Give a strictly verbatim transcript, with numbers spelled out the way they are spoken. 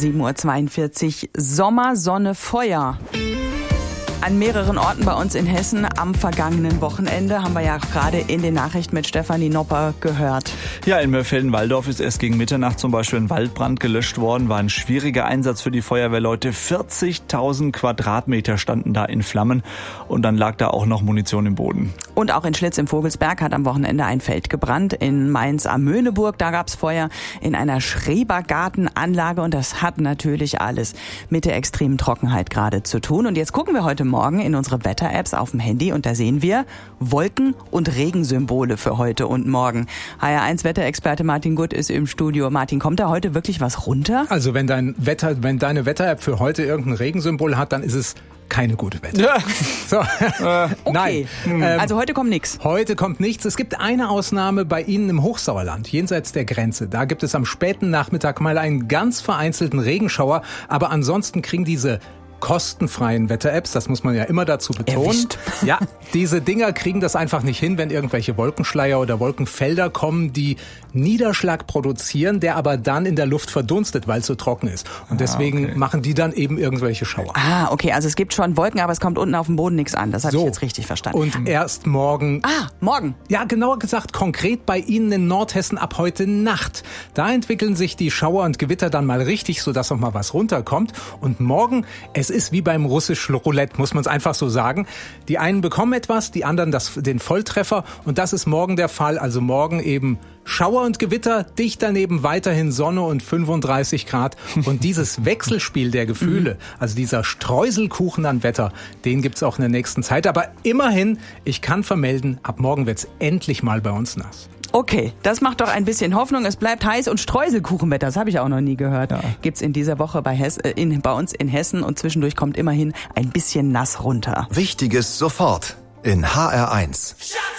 sieben Uhr zweiundvierzig. Sommer, Sonne, Feuer. An mehreren Orten bei uns in Hessen am vergangenen Wochenende haben wir ja auch gerade in den Nachrichten mit Stefanie Nopper gehört. Ja, in Mörfelden-Walldorf ist erst gegen Mitternacht zum Beispiel ein Waldbrand gelöscht worden. War ein schwieriger Einsatz für die Feuerwehrleute. vierzigtausend Quadratmeter standen da in Flammen und dann lag da auch noch Munition im Boden. Und auch in Schlitz im Vogelsberg hat am Wochenende ein Feld gebrannt. In Mainz am Möhneburg, da gab's Feuer in einer Schrebergartenanlage und das hat natürlich alles mit der extremen Trockenheit gerade zu tun. Und jetzt gucken wir heute Morgen in unsere Wetter-Apps auf dem Handy und da sehen wir Wolken- und Regensymbole für heute und morgen. H R eins Wetterexperte Martin Gutt ist im Studio. Martin, kommt da heute wirklich was runter? Also wenn dein Wetter, wenn deine Wetter-App für heute irgendein Regensymbol hat, dann ist es keine gute Wetter. Ja. So. Äh, okay, Nein. Ähm, also heute kommt nichts. Heute kommt nichts. Es gibt eine Ausnahme bei Ihnen im Hochsauerland, jenseits der Grenze. Da gibt es am späten Nachmittag mal einen ganz vereinzelten Regenschauer, aber ansonsten kriegen diese kostenfreien Wetter-Apps, das muss man ja immer dazu betonen. Erwischt. Ja, diese Dinger kriegen das einfach nicht hin, wenn irgendwelche Wolkenschleier oder Wolkenfelder kommen, die Niederschlag produzieren, der aber dann in der Luft verdunstet, weil es so trocken ist. Und deswegen ah, okay. machen die dann eben irgendwelche Schauer. Ah, okay, also es gibt schon Wolken, aber es kommt unten auf dem Boden nichts an. Das habe so. ich jetzt richtig verstanden. Und erst morgen. Ah, morgen. Ja, genauer gesagt, konkret bei Ihnen in Nordhessen ab heute Nacht. Da entwickeln sich die Schauer und Gewitter dann mal richtig, sodass noch mal was runterkommt. Und morgen, es ist wie beim russischen Roulette, muss man es einfach so sagen. Die einen bekommen etwas, die anderen das, den Volltreffer. Und das ist morgen der Fall. Also morgen eben Schauer und Gewitter, dicht daneben weiterhin Sonne und fünfunddreißig Grad. Und dieses Wechselspiel der Gefühle, also dieser Streuselkuchen an Wetter, den gibt's auch in der nächsten Zeit. Aber immerhin, ich kann vermelden, ab morgen wird's endlich mal bei uns nass. Okay, das macht doch ein bisschen Hoffnung. Es bleibt heiß und Streuselkuchenwetter, das habe ich auch noch nie gehört. Ja. Gibt's in dieser Woche bei, Hess, äh, in, bei uns in Hessen und zwischendurch kommt immerhin ein bisschen nass runter. Wichtiges sofort in H R eins.